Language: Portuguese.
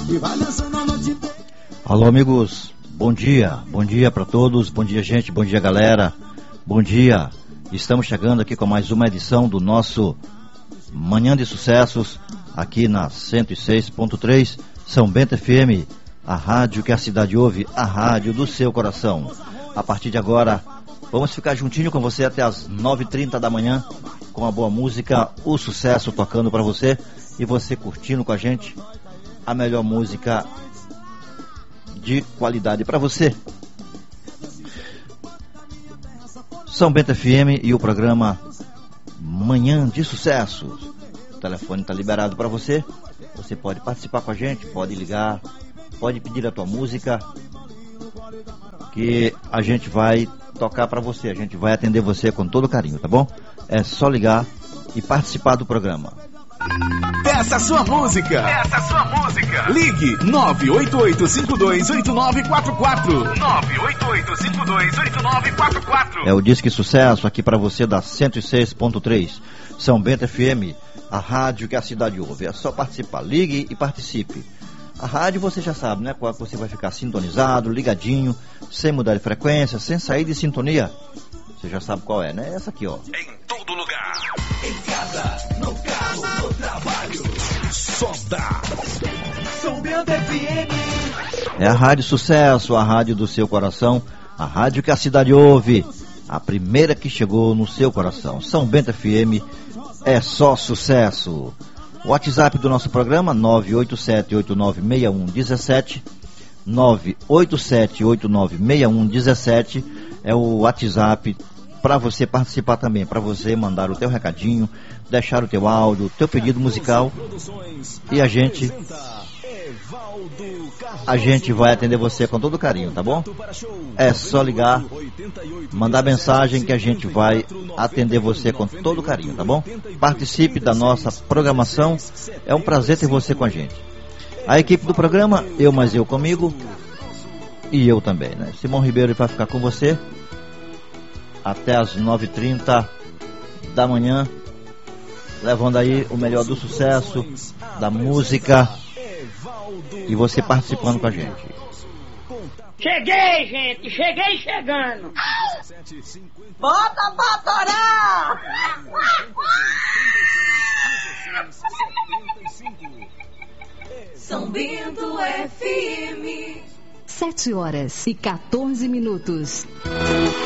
e vai dançando a noite inteira. Alô, amigos, bom dia para todos, bom dia, gente, bom dia, galera, bom dia. Estamos chegando aqui com mais uma edição do nosso Manhã de Sucessos, aqui na 106.3 São Bento FM, a rádio que a cidade ouve, a rádio do seu coração. A partir de agora, vamos ficar juntinho com você até as 9h30 da manhã, com a boa música, o sucesso tocando para você e você curtindo com a gente a melhor música de qualidade para você. São Bento FM e o programa Manhã de Sucessos. O telefone está liberado para você. Você pode participar com a gente, pode ligar, pode pedir a tua música, que a gente vai tocar para você. A gente vai atender você com todo carinho, tá bom? É só ligar e participar do programa. Peça sua música. Peça sua música. Ligue 988528944. 988528944. É o Disque Sucesso aqui para você da 106.3 São Bento FM, a rádio que a cidade ouve. É só participar. Ligue e participe. A rádio você já sabe, né? Qual você vai ficar sintonizado, ligadinho, sem mudar de frequência, sem sair de sintonia. Você já sabe qual é, né? Essa aqui, ó. Em todo lugar. Em casa, no carro, no trabalho. Só dá. São Bento FM. É a Rádio Sucesso, a rádio do seu coração, a rádio que a cidade ouve, a primeira que chegou no seu coração. São Bento FM é só sucesso. O WhatsApp do nosso programa, 987-896117, 987-896117, é o WhatsApp para você participar também, para você mandar o teu recadinho, deixar o teu áudio, o teu pedido musical, e a gente vai atender você com todo carinho, tá bom? É só ligar, mandar mensagem que a gente vai atender você com todo carinho, tá bom? Participe da nossa programação, é um prazer ter você com a gente. A equipe do programa, eu mais eu comigo, e eu também, né? Simão Ribeiro vai ficar com você até as 9h30 da manhã, levando aí o melhor do sucesso, da música, e você participando com a gente. Cheguei, gente, cheguei chegando. Bota pra torar! São Bento FM. 7h14.